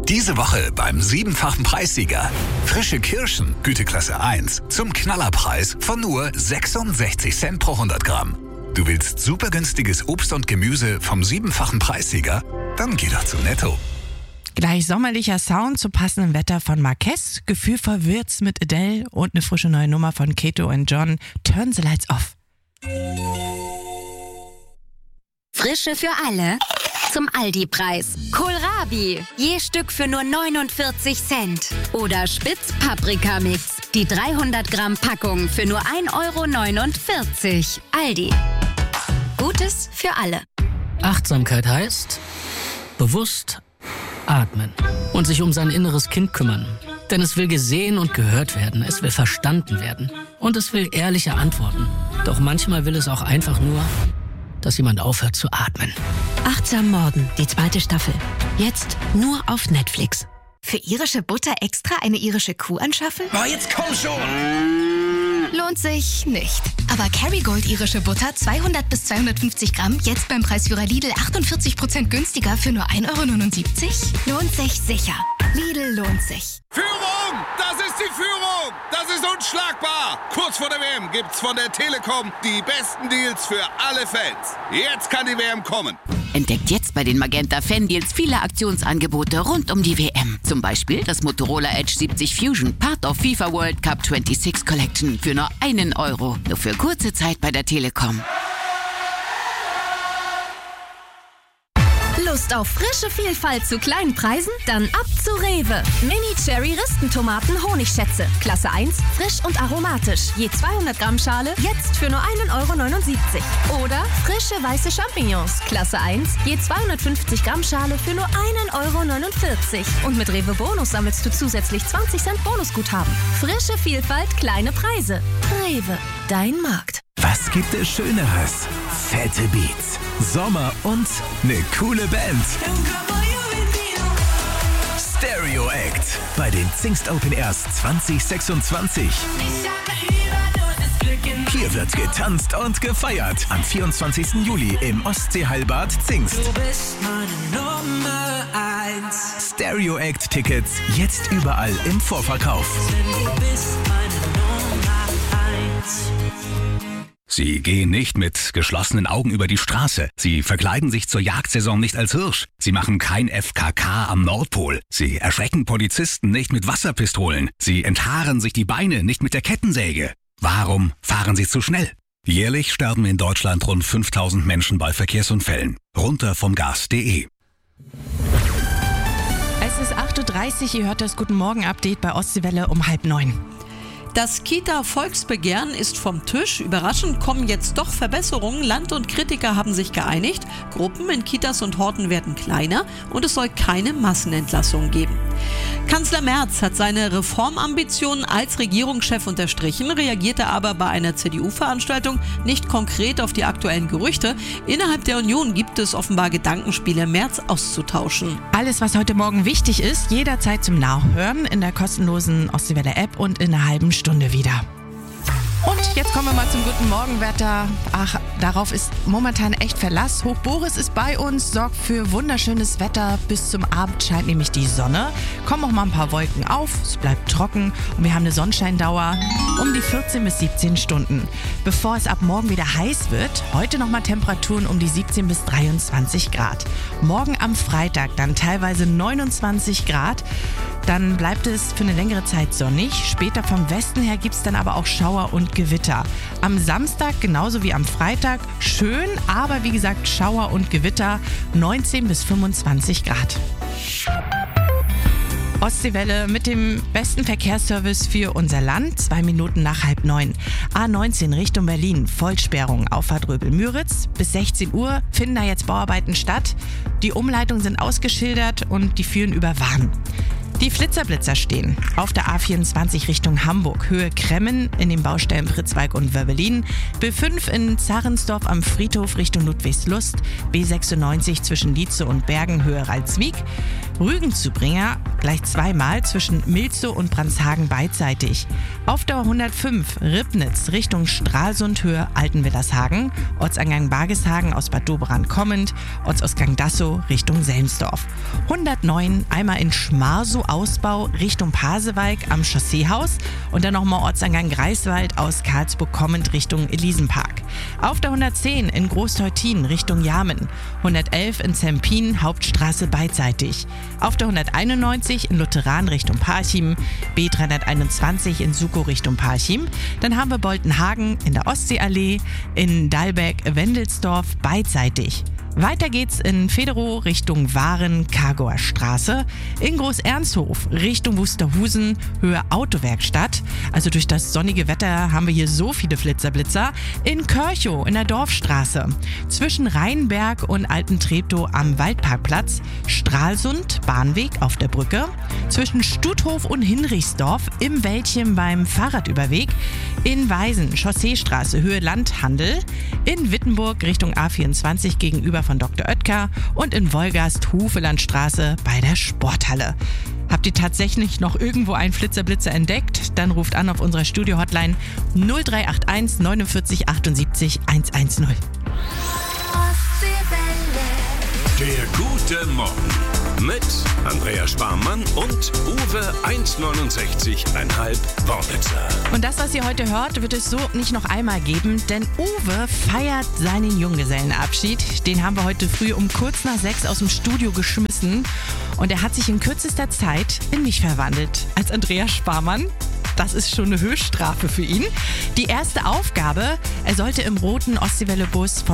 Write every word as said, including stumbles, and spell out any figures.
Diese Woche beim siebenfachen Preissieger. Frische Kirschen, Güteklasse eins, zum Knallerpreis von nur sechsundsechzig Cent pro hundert Gramm. Du willst super günstiges Obst und Gemüse vom siebenfachen Preissieger? Dann geh doch zu Netto. Gleich sommerlicher Sound zu passendem Wetter von Marquez, Gefühl verwirrt's mit Adele und eine frische neue Nummer von Kato und John, Turn the Lights Off. Frische für alle zum Aldi-Preis. Kohlrabi, je Stück für nur neunundvierzig Cent. Oder Spitz-Paprika-Mix, die dreihundert Gramm Packung für nur ein Euro neunundvierzig. Aldi. Gutes für alle. Achtsamkeit heißt bewusst atmen und sich um sein inneres Kind kümmern. Denn es will gesehen und gehört werden, es will verstanden werden und es will ehrliche Antworten. Doch manchmal will es auch einfach nur, dass jemand aufhört zu atmen. Achtsam Morden, die zweite Staffel. Jetzt nur auf Netflix. Für irische Butter extra eine irische Kuh anschaffen? Oh, jetzt komm schon! Lohnt sich nicht. Aber Kerrygold irische Butter zweihundert bis zweihundertfünfzig Gramm jetzt beim Preisführer Lidl achtundvierzig Prozent günstiger für nur ein Euro neunundsiebzig? Lohnt sich sicher. Lidl lohnt sich. Führung! Das ist die Führung! Das ist unschlagbar! Kurz vor der W M gibt's von der Telekom die besten Deals für alle Fans. Jetzt kann die W M kommen. Entdeckt jetzt bei den Magenta Fan-Deals viele Aktionsangebote rund um die W M. Zum Beispiel das Motorola Edge siebzig Fusion, Part of FIFA World Cup sechsundzwanzig Collection für nur einen Euro. Nur für kurze Zeit bei der Telekom. Lust auf frische Vielfalt zu kleinen Preisen? Dann ab zu Rewe. Mini-Cherry-Ristentomaten Honigschätze. Klasse eins, frisch und aromatisch. Je zweihundert Gramm Schale, jetzt für nur einen Euro neunundsiebzig. Oder frische weiße Champignons. Klasse eins, je zweihundertfünfzig Gramm Schale für nur einen Euro neunundvierzig. Und mit Rewe Bonus sammelst du zusätzlich zwanzig Cent Bonusguthaben. Frische Vielfalt, kleine Preise. Rewe, dein Markt. Was gibt es Schöneres? Fette Beats, Sommer und eine coole Band. Stereo Act bei den Zingst Open Airs zwanzig sechsundzwanzig. Hier wird getanzt und gefeiert. Am vierundzwanzigsten Juli im Ostseeheilbad Zingst. Stereo Act Tickets jetzt überall im Vorverkauf. Sie gehen nicht mit geschlossenen Augen über die Straße. Sie verkleiden sich zur Jagdsaison nicht als Hirsch. Sie machen kein F K K am Nordpol. Sie erschrecken Polizisten nicht mit Wasserpistolen. Sie enthaaren sich die Beine nicht mit der Kettensäge. Warum fahren Sie zu schnell? Jährlich sterben in Deutschland rund fünftausend Menschen bei Verkehrsunfällen. Runter vom Gas punkt de. Es ist acht Uhr dreißig, ihr hört das Guten Morgen-Update bei Ostseewelle um halb neun. Das Kita-Volksbegehren ist vom Tisch. Überraschend kommen jetzt doch Verbesserungen. Land und Kritiker haben sich geeinigt. Gruppen in Kitas und Horten werden kleiner und es soll keine Massenentlassungen geben. Kanzler Merz hat seine Reformambitionen als Regierungschef unterstrichen, reagierte aber bei einer C D U-Veranstaltung nicht konkret auf die aktuellen Gerüchte. Innerhalb der Union gibt es offenbar Gedankenspiele, Merz auszutauschen. Alles, was heute Morgen wichtig ist, jederzeit zum Nachhören in der kostenlosen Ostseewelle-App und in einer halben Stunde wieder. Und jetzt kommen wir mal zum guten Morgenwetter. Ach, darauf ist momentan echt Verlass. Hoch Boris ist bei uns, sorgt für wunderschönes Wetter. Bis zum Abend scheint nämlich die Sonne. Kommen auch mal ein paar Wolken auf, es bleibt trocken und wir haben eine Sonnenscheindauer um die vierzehn bis siebzehn Stunden. Bevor es ab morgen wieder heiß wird, heute nochmal Temperaturen um die siebzehn bis dreiundzwanzig Grad. Morgen am Freitag dann teilweise neunundzwanzig Grad. Dann bleibt es für eine längere Zeit sonnig. Später vom Westen her gibt es dann aber auch Schauer und Gewitter. Am Samstag genauso wie am Freitag schön, aber wie gesagt Schauer und Gewitter, neunzehn bis fünfundzwanzig Grad. Ostseewelle mit dem besten Verkehrsservice für unser Land. Zwei Minuten nach halb neun. A neunzehn Richtung Berlin. Vollsperrung. Auffahrt Röbel-Müritz. Bis sechzehn Uhr finden da jetzt Bauarbeiten statt. Die Umleitungen sind ausgeschildert und die führen über Warn. Die Flitzerblitzer stehen auf der A vierundzwanzig Richtung Hamburg, Höhe Kremmen in den Baustellen Pritzwalk und Wöbbelin, B fünf in Zarrensdorf am Friedhof Richtung Ludwigslust, B sechsundneunzig zwischen Lietze und Bergen, Höhe Ralswiek, Rügenzubringer gleich zweimal zwischen Milzow und Brandshagen beidseitig. Auf der hundertfünf Ribnitz Richtung Stralsund, Höhe Altenwillershagen, Ortsangang Bargeshagen aus Bad Doberan kommend, Ortsausgang Dassow Richtung Selmsdorf. hundertneun einmal in Schmarsow Ausbau Richtung Pasewalk am Chausseehaus und dann nochmal Ortsangang Greifswald aus Karlsburg kommend Richtung Elisenpark. Auf der hundertzehn in Großteutin Richtung Jarmen, hundertelf in Zempin Hauptstraße beidseitig. Auf der hunderteinundneunzig in Lutheran Richtung Parchim, B dreihunderteinundzwanzig in Sukow Richtung Parchim. Dann haben wir Boltenhagen in der Ostseeallee, in Dalbeck-Wendelsdorf beidseitig. Weiter geht's in Federow Richtung Waren, Kargoer Straße, in Groß-Ernsthof Richtung Wusterhusen, Höhe Autowerkstatt. Also durch das sonnige Wetter haben wir hier so viele Flitzerblitzer. In Körchow in der Dorfstraße, zwischen Rheinberg und Alten-Treptow am Waldparkplatz, Stralsund, Bahnweg auf der Brücke, zwischen Stuthof und Hinrichsdorf im Wäldchen beim Fahrradüberweg, in Weisen, Chausseestraße, Höhe Landhandel, in Wittenburg Richtung A vierundzwanzig gegenüber von Doktor Oetker und in Wolgast Hufelandstraße bei der Sporthalle. Habt ihr tatsächlich noch irgendwo einen Flitzerblitzer entdeckt? Dann ruft an auf unserer Studio-Hotline null drei acht eins neunundvierzig achtundsiebzig hundertzehn. Der gute Morgen mit Andrea Sparmann und Uwe eins Komma neunundsechzig Komma fünf Wortwitzer. Und das, was ihr heute hört, wird es so nicht noch einmal geben, denn Uwe feiert seinen Junggesellenabschied. Den haben wir heute früh um kurz nach sechs aus dem Studio geschmissen und er hat sich in kürzester Zeit in mich verwandelt. Als Andrea Sparmann. Das ist schon eine Höchststrafe für ihn. Die erste Aufgabe, er sollte im roten Ostseewelle-Bus von